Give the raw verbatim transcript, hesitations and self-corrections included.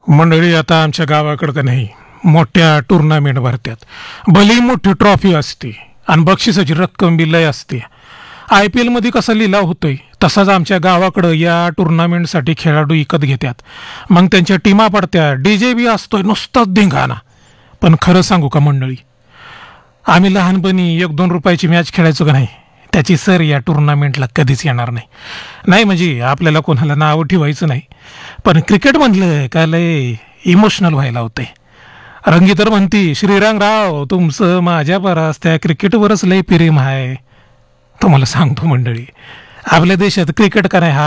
मंडळी आता आमच्या गावाकडं का नाही मोठ्या टुर्नामेंट भरतात. भली मोठी ट्रॉफी असते आणि बक्षिसाची रक्कम बी लय असते. आय पी एलमध्ये कसा लिलाव होतोय तसाच आमच्या गावाकडं या टुर्नामेंटसाठी खेळाडू विकत घेतात. मग त्यांच्या टीमा पडत्या, डी जे बी असतोय, नुसताच धिंगाणा. पण खरं सांगू का मंडळी, आम्ही लहानपणी एक दोन रुपयाची मॅच खेळायचो का नाही, त्याची सर या टुर्नामेंटला कधीच येणार नाही. नाही म्हणजे आपल्याला कोणाला नावं ठेवायचं नाही, पण क्रिकेट म्हणलं का लय इमोशनल व्हायला होतंय. रंगी तर म्हणती, श्रीरंगराव तुमचं माझ्या परास त्या क्रिकेटवरच लय प्रेम आहे. तुम्हाला सांगतो मंडळी, आपल्या देशात क्रिकेट का नाही हा